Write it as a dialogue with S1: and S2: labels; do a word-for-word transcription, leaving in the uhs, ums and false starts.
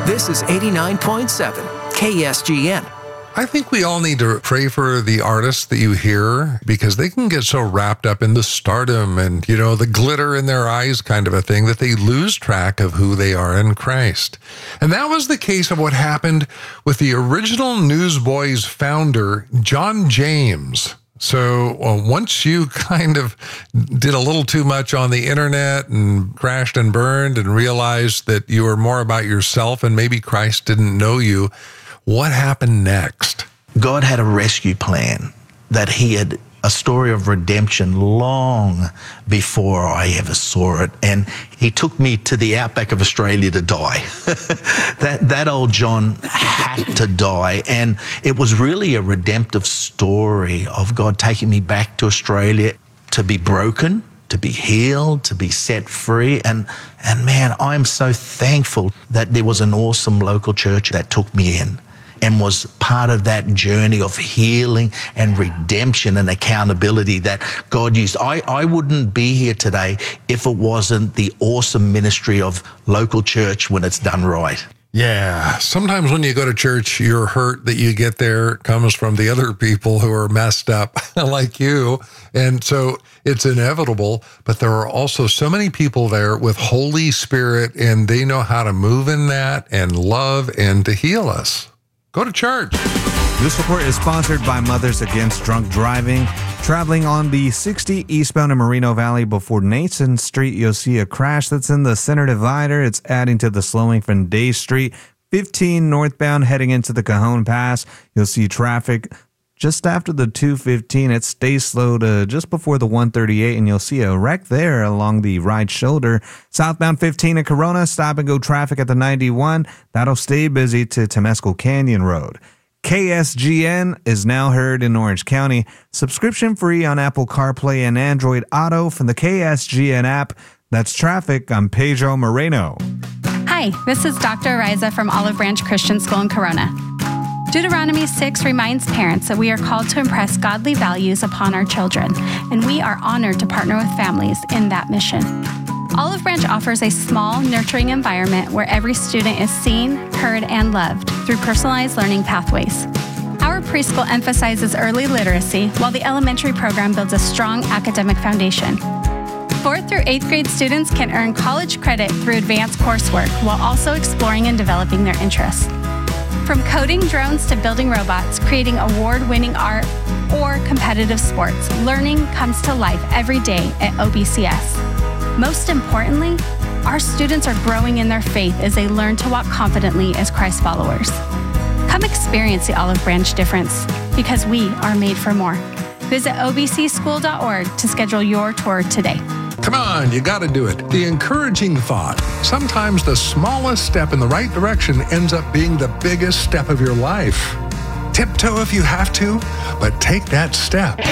S1: This is eighty-nine point seven K S G N.
S2: I think we all need to pray for the artists that you hear because they can get so wrapped up in the stardom and, you know, the glitter in their eyes kind of a thing that they lose track of who they are in Christ. And that was the case of what happened with the original Newsboys founder, John James. So well, once you kind of did a little too much on the internet and crashed and burned and realized that you were more about yourself and maybe Christ didn't know you, what happened next?
S3: God had a rescue plan, that he had a story of redemption long before I ever saw it. And he took me to the outback of Australia to die. that, that old John had to die. And it was really a redemptive story of God taking me back to Australia to be broken, to be healed, to be set free. And, and man, I'm so thankful that there was an awesome local church that took me in and was part of that journey of healing and redemption and accountability that God used. I, I wouldn't be here today if it wasn't the awesome ministry of local church when it's done right.
S2: Yeah, sometimes when you go to church, your hurt that you get there comes from the other people who are messed up like you. And so it's inevitable, but there are also so many people there with Holy Spirit, and they know how to move in that and love and to heal us. Go to church.
S4: This report is sponsored by Mothers Against Drunk Driving. Traveling on the sixty eastbound in Moreno Valley before Nason Street, you'll see a crash that's in the center divider. It's adding to the slowing from Day Street. fifteen northbound heading into the Cajon Pass. You'll see traffic just after the two fifteen. It stays slow to just before the one thirty-eight, and you'll see a wreck there along the right shoulder. Southbound fifteen at Corona, stop and go traffic at the ninety-one. That'll stay busy to Temescal Canyon Road. K S G N is now heard in Orange County. Subscription free on Apple CarPlay and Android Auto from the K S G N app. That's traffic. I'm Pedro Moreno.
S5: Hi, this is Doctor Ariza from Olive Branch Christian School in Corona. Deuteronomy six reminds parents that we are called to impress godly values upon our children, and we are honored to partner with families in that mission. Olive Branch offers a small, nurturing environment where every student is seen, heard, and loved through personalized learning pathways. Our preschool emphasizes early literacy, while the elementary program builds a strong academic foundation. Fourth through eighth grade students can earn college credit through advanced coursework while also exploring and developing their interests. From coding drones to building robots, creating award-winning art, or competitive sports, learning comes to life every day at O B C S. Most importantly, our students are growing in their faith as they learn to walk confidently as Christ followers. Come experience the Olive Branch difference, because we are made for more. Visit O B C school dot org to schedule your tour today.
S2: Come on, you got to do it. The encouraging thought. Sometimes the smallest step in the right direction ends up being the biggest step of your life. Tiptoe if you have to, but take that step.